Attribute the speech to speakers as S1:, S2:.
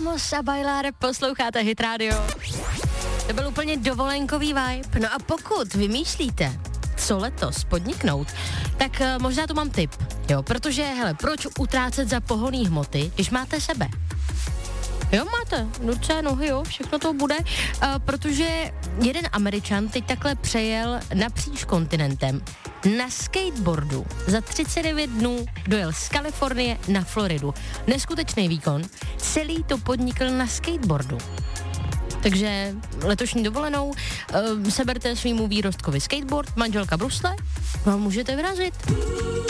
S1: Vamos a bailar, posloucháte Hit Radio. To byl úplně dovolenkový vibe. No a pokud vymýšlíte, co letos podniknout, tak možná tu mám tip, jo, protože, hele, proč utrácet za pohonný hmoty, když máte sebe? Jo, máte, ruce, nohy, jo, všechno to bude, protože jeden Američan teď takhle přejel napříč kontinentem na skateboardu. Za 39 dnů dojel z Kalifornie na Floridu. Neskutečný výkon, celý to podnikl na skateboardu. Takže letošní dovolenou seberte svýmu výrostkovi skateboard, manželka brusle, no a můžete vyrazit.